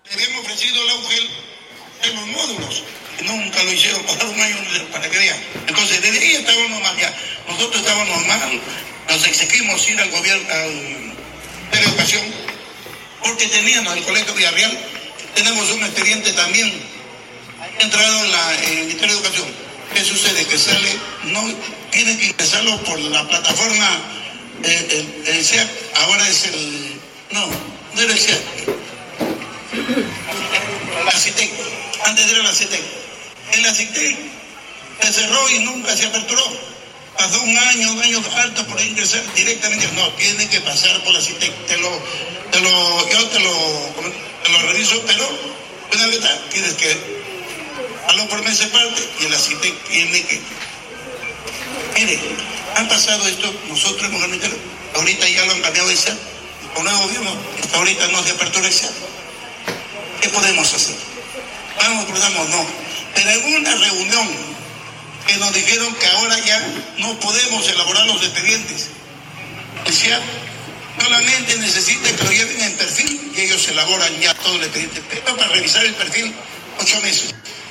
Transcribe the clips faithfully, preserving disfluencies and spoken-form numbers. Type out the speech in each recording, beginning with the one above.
Le habíamos ofrecido a la U G E L en los módulos. Nunca lo hicieron, pasar un año para que vean. Entonces, desde ahí estábamos mal ya. Nosotros estábamos mal, nos exigimos ir al gobierno, al Ministerio de Educación, porque teníamos el Colegio Villarreal, tenemos un expediente también entrado en, la, en el Ministerio de Educación. ¿Qué sucede? Que sale, no tienen que ingresarlo por la plataforma, eh, el, el C E A C, ahora es el, no, no era el C E A C, la CITEC, antes era la CITEC. En la CITEC se cerró y nunca se aperturó. Pasó un año, un año falta por ingresar directamente. No, tiene que pasar por la CITEC. Te lo, te lo, yo te lo, te lo reviso, pero una vez tienes que hablar por mes de parte y en la CITEC tiene que. Mire, han pasado esto, nosotros hemos ganado, ahorita ya lo han cambiado de C E A, con nuevo gobierno, hasta ahorita no se apertura el C E A. ¿Qué podemos hacer? Vamos, cruzamos, no. Pero en una reunión que nos dijeron que ahora ya no podemos elaborar los expedientes. El C E A solamente necesita que lo lleven en perfil y ellos elaboran ya todo el expediente. Pero para revisar el perfil, ocho meses.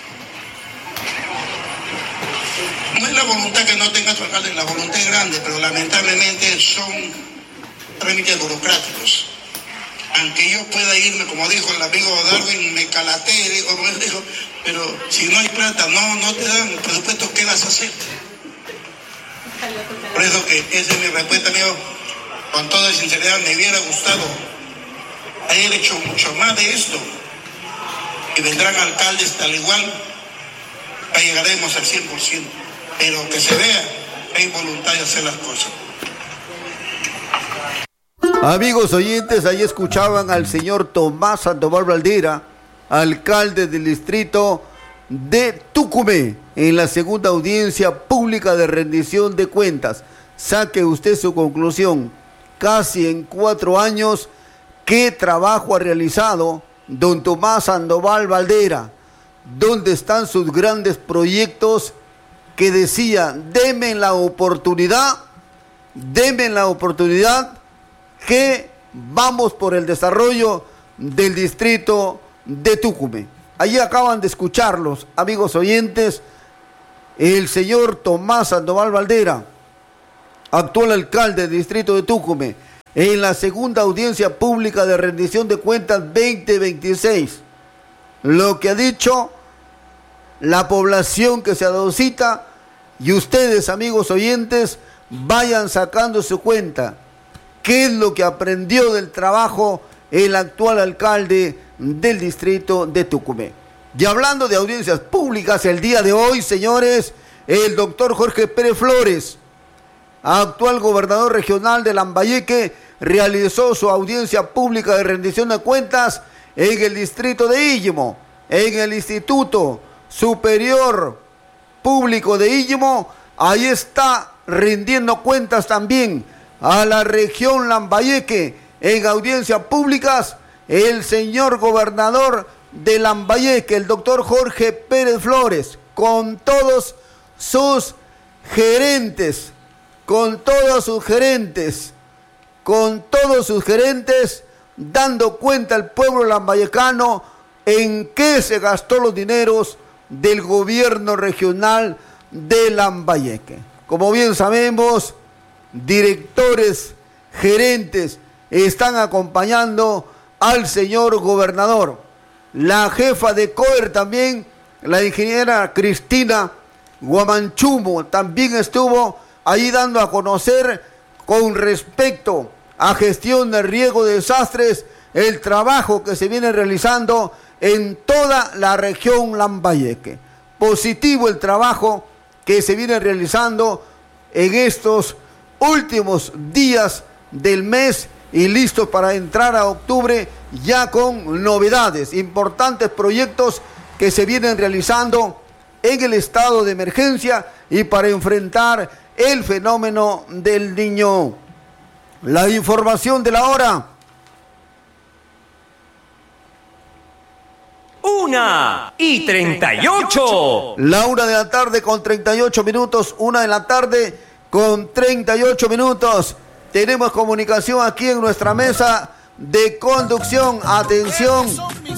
No es la voluntad que no tenga su alcalde, la voluntad es grande, pero lamentablemente son trámites burocráticos. Aunque yo pueda irme, como dijo el amigo Darwin, me calaté, como él dijo, pero si no hay plata, no, no te dan presupuesto, ¿qué vas a hacer? Por eso que esa es mi respuesta, amigo. Con toda sinceridad, me hubiera gustado haber hecho mucho más de esto. Y vendrán alcaldes tal igual, ya llegaremos al cien por ciento. Pero que se vea que hay voluntad de hacer las cosas. Amigos oyentes, ahí escuchaban al señor Tomás Sandoval Valdera, alcalde del distrito de Tucumé, en la segunda audiencia pública de rendición de cuentas. Saque usted su conclusión. Casi en cuatro años, ¿qué trabajo ha realizado don Tomás Sandoval Valdera? ¿Dónde están sus grandes proyectos que decía, denme la oportunidad, denme la oportunidad que vamos por el desarrollo del distrito de Tucumé? Allí acaban de escucharlos, amigos oyentes, el señor Tomás Sandoval Valdera, actual alcalde del distrito de Tucumé, en la segunda audiencia pública de rendición de cuentas veinte veintiséis. Lo que ha dicho la población que se adocita, y ustedes, amigos oyentes, vayan sacando su cuenta. ¿Qué es lo que aprendió del trabajo el actual alcalde del distrito de Tucumé? Y hablando de audiencias públicas, el día de hoy, señores, el doctor Jorge Pérez Flores, actual gobernador regional de Lambayeque, realizó su audiencia pública de rendición de cuentas en el distrito de Illimo, en el Instituto Superior Público de Illimo. Ahí está rindiendo cuentas también a la región Lambayeque en audiencias públicas el señor gobernador de Lambayeque, el doctor Jorge Pérez Flores, con todos sus gerentes, con todos sus gerentes, con todos sus gerentes, dando cuenta al pueblo lambayecano en qué se gastó los dineros del gobierno regional de Lambayeque. Como bien sabemos, directores, gerentes están acompañando al señor gobernador. La jefa de C O E R también, la ingeniera Cristina Guamanchumo, también estuvo ahí dando a conocer con respecto a gestión de riesgo de desastres el trabajo que se viene realizando en toda la región Lambayeque. Positivo el trabajo que se viene realizando en estos últimos días del mes y listos para entrar a octubre ya con novedades, importantes proyectos que se vienen realizando en el estado de emergencia y para enfrentar el fenómeno del Niño. La información de la hora. Una y treinta y ocho. La una de la tarde con treinta y ocho minutos. Una de la tarde con treinta y ocho minutos. Tenemos comunicación aquí en nuestra mesa de conducción. Atención,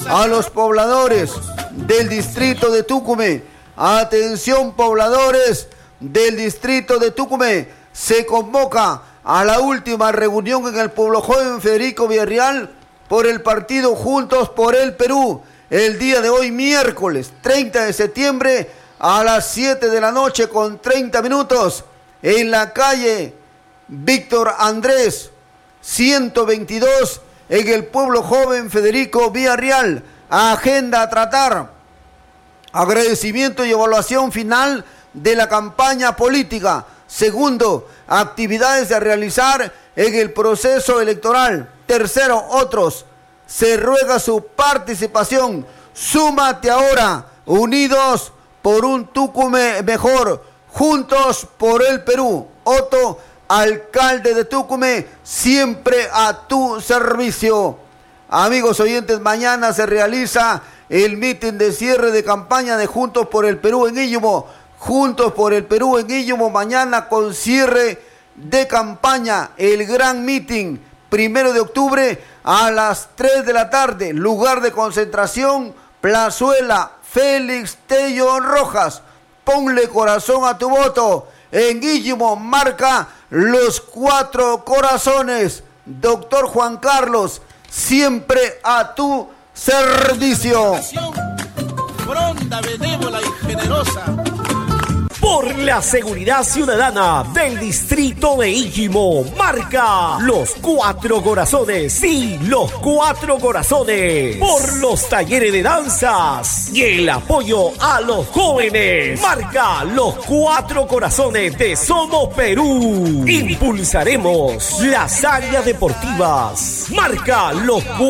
a los pobladores del distrito de Tucumé. Atención, pobladores del distrito de Tucumé. Se convoca a la última reunión en el Pueblo Joven Federico Villarreal por el partido Juntos por el Perú. El día de hoy, miércoles treinta de septiembre, a las siete de la noche con treinta minutos, en la calle Víctor Andrés, ciento veintidós, en el Pueblo Joven Federico Villarreal. Agenda a tratar: agradecimiento y evaluación final de la campaña política. Segundo, actividades a realizar en el proceso electoral. Tercero, otros. Se ruega su participación. Súmate ahora. Unidos por un Tucumé mejor. Juntos por el Perú. Otto, alcalde de Tucumé, siempre a tu servicio. Amigos oyentes, mañana se realiza el mitin de cierre de campaña de Juntos por el Perú en Illumo. Juntos por el Perú en Illumo, mañana con cierre de campaña, el gran mitin, primero de octubre a las tres de la tarde, lugar de concentración, Plazuela Félix Tello Rojas. Ponle corazón a tu voto. En Illumo marca los cuatro corazones. Doctor Juan Carlos, siempre a tu servicio. Pronta, benévola y generosa. Por la seguridad ciudadana del distrito de Illumo, marca los cuatro corazones. Sí, los cuatro corazones. Por los talleres de danzas y el apoyo a los jóvenes, marca los cuatro corazones de Somos Perú. Impulsaremos las áreas deportivas. Marca los